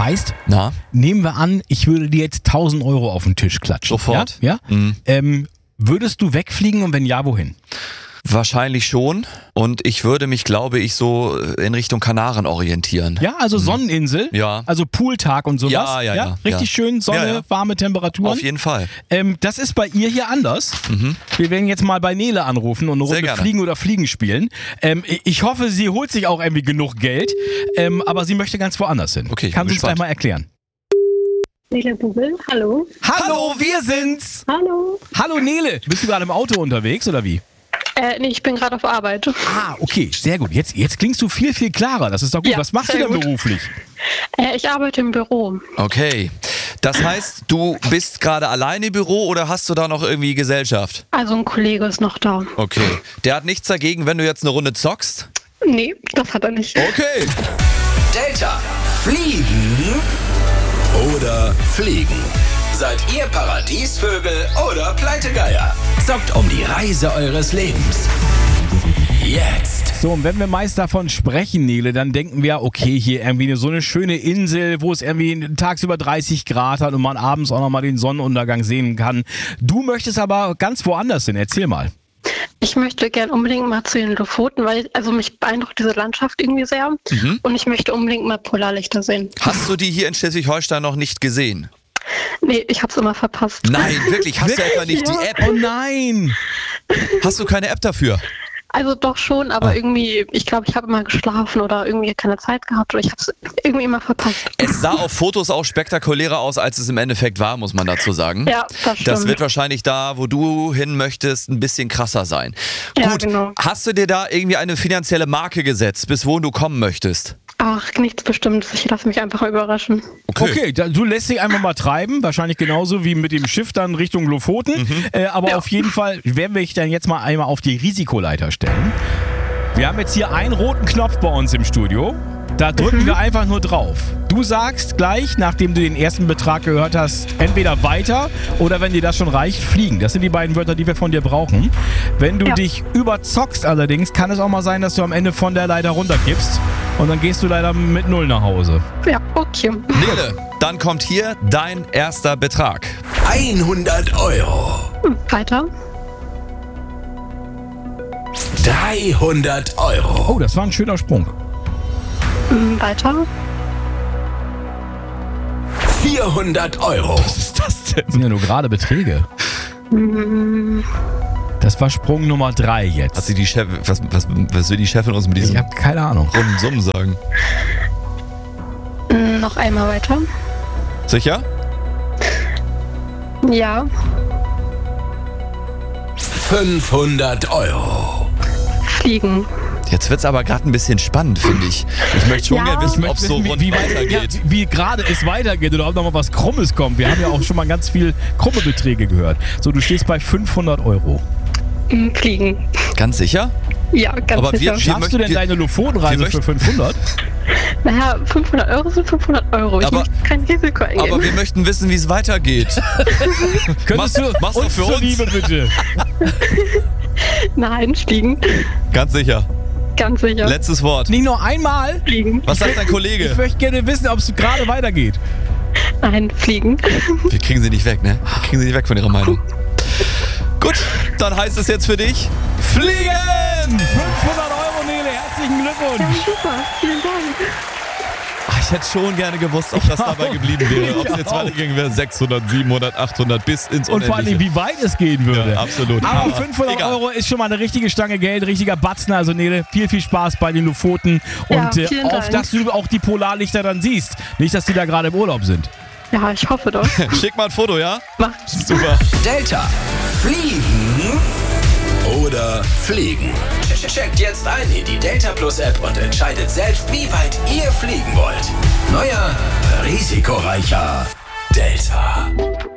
Weißt, Na? nehmen wir an, ich würde dir jetzt 1.000 Euro auf den Tisch klatschen. Sofort. Ja? Würdest du wegfliegen und wenn ja, wohin? Wahrscheinlich schon. Und ich würde mich, glaube ich, so in Richtung Kanaren orientieren. Ja, also Sonneninsel, Ja. also Pooltag und sowas. Ja. Richtig schön, Sonne, Ja. warme Temperaturen. Auf jeden Fall. Das ist bei ihr hier anders. Wir werden jetzt mal bei Nele anrufen und eine Sehr Runde gerne. Fliegen oder Fliegen spielen. Ich hoffe, sie holt sich auch irgendwie genug Geld, aber sie möchte ganz woanders hin. Okay, ich Kann bin sie uns gleich gespannt. mal erklären. Nele Bubel, hallo. Hallo, wir sind's! Hallo. Hallo Nele, bist du gerade im Auto unterwegs oder wie? Nee, ich bin gerade auf Arbeit. Ah, okay, sehr gut. Jetzt klingst du viel, viel klarer. Das ist doch gut. Ja, Was machst du sehr denn gut. beruflich? Ich arbeite im Büro. Okay. Das heißt, du bist gerade alleine im Büro oder hast du da noch irgendwie Gesellschaft? Also ein Kollege ist noch da. Okay. Der hat nichts dagegen, wenn du jetzt eine Runde zockst? Nee, das hat er nicht. Okay. Delta. Fliegen oder fliegen? Seid ihr Paradiesvögel oder Pleitegeier? Zockt um die Reise eures Lebens. Jetzt. So, und wenn wir meist davon sprechen, Nele, dann denken wir, okay, hier irgendwie so eine schöne Insel, wo es irgendwie tagsüber 30 Grad hat und man abends auch nochmal den Sonnenuntergang sehen kann. Du möchtest aber ganz woanders hin. Erzähl mal. Ich möchte gern unbedingt mal zu den Lofoten, weil mich beeindruckt diese Landschaft irgendwie sehr. Und ich möchte unbedingt mal Polarlichter sehen. Hast du die hier in Schleswig-Holstein noch nicht gesehen? Nee, ich hab's immer verpasst. Nein, wirklich. Hast du etwa nicht die App? Oh nein! Hast du keine App dafür? Also doch schon, aber irgendwie, ich glaube, ich habe immer geschlafen oder irgendwie keine Zeit gehabt oder ich habe es irgendwie immer verpasst. Es sah auf Fotos auch spektakulärer aus, als es im Endeffekt war, muss man dazu sagen. Ja, das stimmt. Das wird wahrscheinlich da, wo du hin möchtest, ein bisschen krasser sein. Ja, Gut, genau. hast du dir da irgendwie eine finanzielle Marke gesetzt, bis wohin du kommen möchtest? Ach, nichts Bestimmtes. Ich lasse mich einfach mal überraschen. Okay, du lässt dich einfach mal treiben, wahrscheinlich genauso wie mit dem Schiff dann Richtung Lofoten. Aber auf jeden Fall werden wir dich dann jetzt mal einmal auf die Risikoleiter stellen. Wir haben jetzt hier einen roten Knopf bei uns im Studio. Da drücken wir einfach nur drauf. Du sagst gleich, nachdem du den ersten Betrag gehört hast, entweder weiter oder wenn dir das schon reicht, fliegen. Das sind die beiden Wörter, die wir von dir brauchen. Wenn du dich überzockst allerdings, kann es auch mal sein, dass du am Ende von der Leiter runterkippst und dann gehst du leider mit 0 nach Hause. Ja, okay. Nele, dann kommt hier dein erster Betrag. 100 Euro. Weiter. 300 Euro. Oh, das war ein schöner Sprung. Weiter. 400 Euro. Was ist das denn? Das sind ja nur gerade Beträge. Das war Sprung Nummer 3 jetzt. Hat sie die Chef, was will die Chefin uns mit Ich diesem habe keine Ahnung. runden Summen sagen? Noch einmal weiter. Sicher? Ja. 500 Euro. Fliegen. Jetzt wird's aber gerade ein bisschen spannend, finde ich. Ich möchte schon Ja. gerne wissen, ob es so Wie- rund wie weitergeht. Ja, wie gerade es weitergeht oder ob noch mal was Krummes kommt. Wir haben ja auch schon mal ganz viel krumme Beträge gehört. So, du stehst bei 500 Euro. Fliegen. Ganz sicher? Ja, ganz Aber sicher. Schaffst du denn deine Lofotenreise für 500? Naja, 500 Euro sind 500 Euro. Ich Aber- möchte kein Risiko eingehen. Aber wir möchten wissen, wie es weitergeht. Könntest du machst du uns für uns? zuliebe bitte? Nein, fliegen. Ganz sicher. Ganz sicher. Letztes Wort. Nicht noch einmal? Fliegen. Was sagt dein Ich Kollege? möchte gerne wissen, ob es gerade weitergeht. Nein, fliegen. Wir kriegen sie nicht weg, ne? Wir kriegen sie nicht weg von ihrer Meinung. Gut, dann heißt es jetzt für dich Fliegen! 500 Euro, Nele. Herzlichen Glückwunsch. Super, vielen Dank. Ach, ich hätte schon gerne gewusst, ob das dabei geblieben wäre. Ob es Ich jetzt auch. weitergegangen wäre. 600, 700, 800 bis ins Und vor allem, Unendliche. wie weit es gehen würde. Ja, absolut. Aber Aber 500 egal. Euro ist schon mal eine richtige Stange Geld, richtiger Batzen. Also Nele, viel, viel Spaß bei den Lofoten. Ja, Und vielen auf, Dank. dass du auch die Polarlichter dann siehst. Nicht, dass die da gerade im Urlaub sind. Ja, ich hoffe doch. Schick mal ein Foto, ja? Macht. Super. Delta. Fliegen oder fliegen? Checkt jetzt ein in die Delta Plus App und entscheidet selbst, wie weit ihr fliegen wollt. Neuer, risikoreicher Delta.